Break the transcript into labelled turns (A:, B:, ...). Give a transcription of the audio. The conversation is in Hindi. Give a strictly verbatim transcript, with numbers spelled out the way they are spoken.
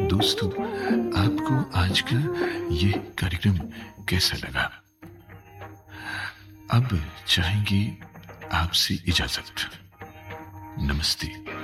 A: दोस्तों, आपको आज का ये कार्यक्रम कैसा लगा? अब चाहेंगे आपसे इजाजत। नमस्ते।